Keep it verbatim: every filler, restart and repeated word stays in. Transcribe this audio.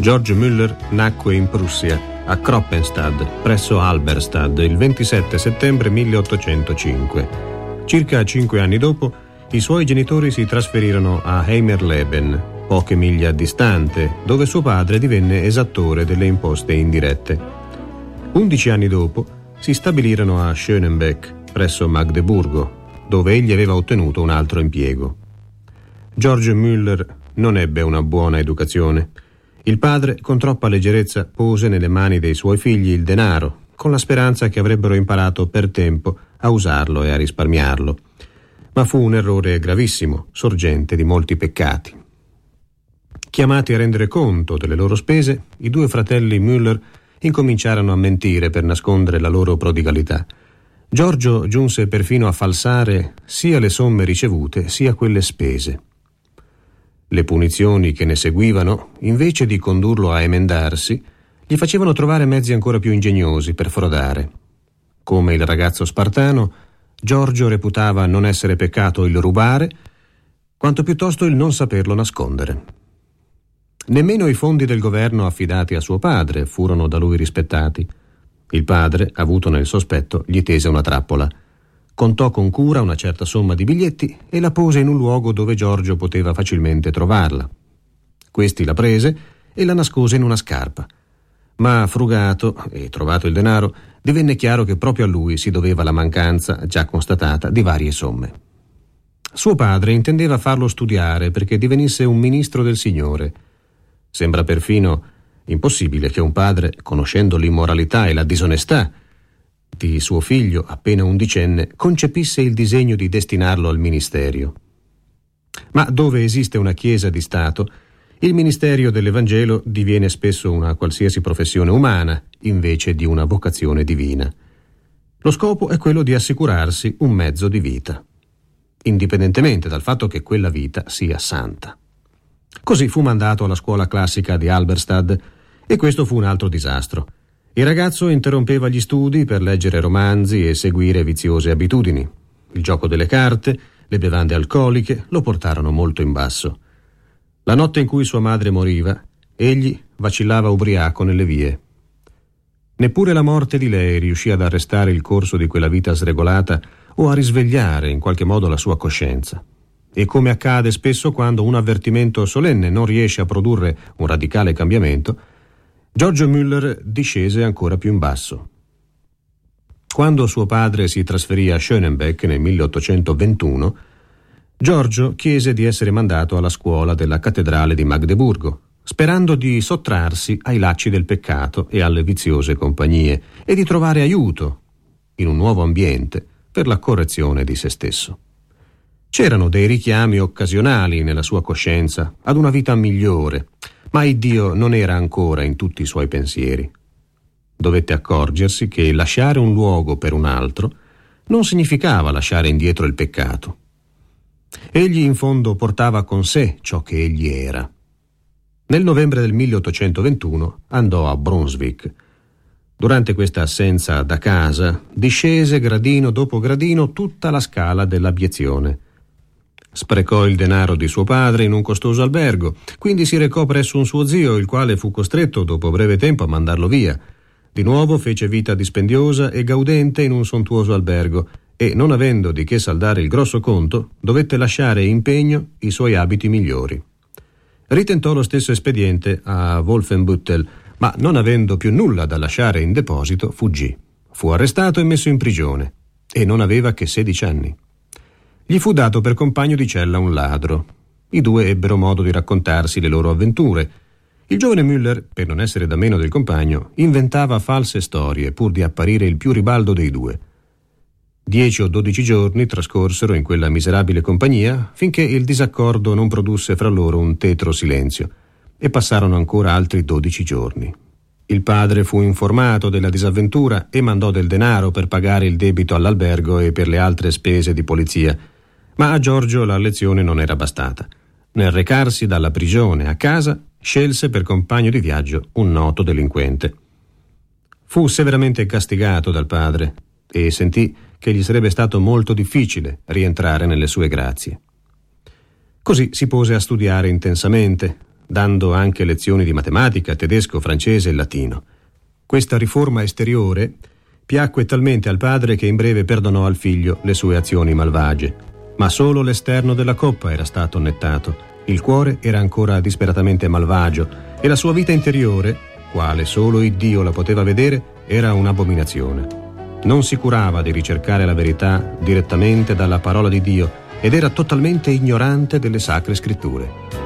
George Müller nacque in Prussia, a Kroppenstadt, presso Halberstadt, il ventisette settembre milleottocentocinque. Circa cinque anni dopo, i suoi genitori si trasferirono a Heimerleben, poche miglia distante, dove suo padre divenne esattore delle imposte indirette. Undici anni dopo si stabilirono a Schönenbeck, presso Magdeburgo, dove egli aveva ottenuto un altro impiego. George Müller non ebbe una buona educazione. Il padre, con troppa leggerezza, pose nelle mani dei suoi figli il denaro, con la speranza che avrebbero imparato per tempo a usarlo e a risparmiarlo. Ma fu un errore gravissimo, sorgente di molti peccati. Chiamati a rendere conto delle loro spese, i due fratelli Müller incominciarono a mentire per nascondere la loro prodigalità. Giorgio giunse perfino a falsare sia le somme ricevute sia quelle spese. Le punizioni che ne seguivano, invece di condurlo a emendarsi, gli facevano trovare mezzi ancora più ingegnosi per frodare. Come il ragazzo spartano, Giorgio reputava non essere peccato il rubare, quanto piuttosto il non saperlo nascondere. Nemmeno i fondi del governo affidati a suo padre furono da lui rispettati. Il padre, avuto nel sospetto, gli tese una trappola. Contò con cura una certa somma di biglietti e la pose in un luogo dove Giorgio poteva facilmente trovarla. Questi la prese e la nascose in una scarpa. Ma frugato e trovato il denaro, divenne chiaro che proprio a lui si doveva la mancanza, già constatata, di varie somme. Suo padre intendeva farlo studiare perché divenisse un ministro del Signore. Sembra perfino impossibile che un padre, conoscendo l'immoralità e la disonestà di suo figlio appena undicenne, concepisse il disegno di destinarlo al ministerio. Ma dove esiste una chiesa di Stato, il ministerio dell'Evangelo diviene spesso una qualsiasi professione umana invece di una vocazione divina. Lo scopo è quello di assicurarsi un mezzo di vita, indipendentemente dal fatto che quella vita sia santa. Così fu mandato alla scuola classica di Halberstadt e questo fu un altro disastro. Il ragazzo interrompeva gli studi per leggere romanzi e seguire viziose abitudini. Il gioco delle carte, le bevande alcoliche lo portarono molto in basso. La notte in cui sua madre moriva, egli vacillava ubriaco nelle vie. Neppure la morte di lei riuscì ad arrestare il corso di quella vita sregolata o a risvegliare in qualche modo la sua coscienza. E come accade spesso quando un avvertimento solenne non riesce a produrre un radicale cambiamento, George Müller discese ancora più in basso. Quando suo padre si trasferì a Schönenbeck nel milleottocentoventuno, Giorgio chiese di essere mandato alla scuola della cattedrale di Magdeburgo, sperando di sottrarsi ai lacci del peccato e alle viziose compagnie e di trovare aiuto in un nuovo ambiente per la correzione di se stesso. C'erano dei richiami occasionali nella sua coscienza ad una vita migliore, ma il Dio non era ancora in tutti i suoi pensieri. Dovette accorgersi che lasciare un luogo per un altro non significava lasciare indietro il peccato. Egli in fondo portava con sé ciò che egli era. Nel novembre del milleottocentoventuno andò a Brunswick. Durante questa assenza da casa discese gradino dopo gradino tutta la scala dell'abiezione. Sprecò il denaro di suo padre in un costoso albergo, quindi si recò presso un suo zio, il quale fu costretto dopo breve tempo a mandarlo via. Di nuovo fece vita dispendiosa e gaudente in un sontuoso albergo e, non avendo di che saldare il grosso conto, dovette lasciare in pegno i suoi abiti migliori. Ritentò lo stesso espediente a Wolfenbüttel, ma non avendo più nulla da lasciare in deposito, fuggì. Fu arrestato e messo in prigione, e non aveva che sedici anni. Gli fu dato per compagno di cella un ladro. I due ebbero modo di raccontarsi le loro avventure. Il giovane Müller, per non essere da meno del compagno, inventava false storie pur di apparire il più ribaldo dei due. Dieci o dodici giorni trascorsero in quella miserabile compagnia finché il disaccordo non produsse fra loro un tetro silenzio, e passarono ancora altri dodici giorni. Il padre fu informato della disavventura e mandò del denaro per pagare il debito all'albergo e per le altre spese di polizia, ma a Giorgio la lezione non era bastata. Nel recarsi dalla prigione a casa, scelse per compagno di viaggio un noto delinquente. Fu severamente castigato dal padre e sentì che gli sarebbe stato molto difficile rientrare nelle sue grazie. Così si pose a studiare intensamente, dando anche lezioni di matematica, tedesco, francese e latino. Questa riforma esteriore piacque talmente al padre che in breve perdonò al figlio le sue azioni malvagie. Ma solo l'esterno della coppa era stato annettato. Il cuore era ancora disperatamente malvagio e la sua vita interiore, quale solo Iddio la poteva vedere, era un'abominazione. Non si curava di ricercare la verità direttamente dalla parola di Dio ed era totalmente ignorante delle sacre scritture.